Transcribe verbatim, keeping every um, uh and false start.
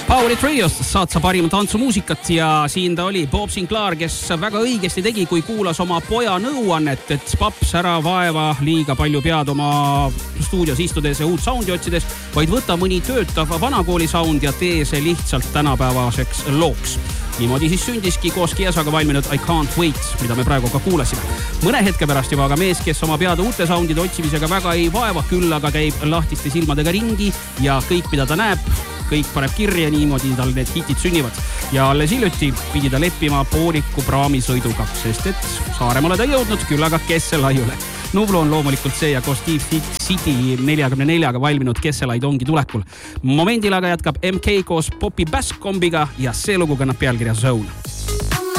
Powerit Radiost saad sa parima tantsumuusikat ja siin ta oli Bob Sinclair, kes väga õigesti tegi, kui kuulas oma poja nõuannet, et paps ära vaeva liiga palju pead oma stuudios istudes ja uut soundi otsides, vaid võta mõni töötav vanakooli sound ja tee see lihtsalt tänapäevaseks looks. Niimoodi siis sündiski koos Kiesaga valminud I Can't Wait, mida me praegu ka kuulasime. Mõne hetke pärast juba aga mees, kes oma pead uute soundide otsimisega väga ei vaeva, küll aga käib lahtiste silmadega ringi ja kõik, mida ta näeb, kõik paneb kirja, niimoodi tal need hitid sünnivad. Ja alles hiljuti pidi ta leppima pooliku praamisõiduga, sest et Saaremaale ta jõudnud, küll aga Kesselaiule. Nublu on loomulikult see ja koos Steve City neljakümne neljaga valminud Kesselaid ongi tulekul. Momendil aga jätkab M K koos Poppy Bass kombiga ja see lugu kannab pealkirja Zone.